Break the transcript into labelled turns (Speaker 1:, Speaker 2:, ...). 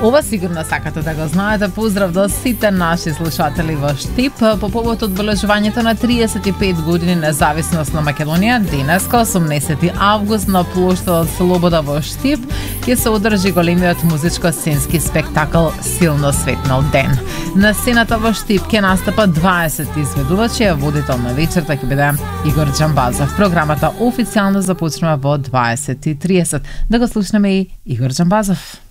Speaker 1: Ова сигурно сакате да го знаете. Поздрав до сите наши слушатели во Штип по повод одбележувањето на 35 години независност на Македонија. Денеска, 18 август, на плоштадот Слобода во Штип ќе се одржи големиот музичко-сценски спектакл Силно светнал ден. На сцената во Штип ќе настапат 20 изведувачи, а водител на вечерта ќе биде Игор Џамбазов. Програмата официјално започнува во 20:30. Да го слушнеме и Игор Џамбазов.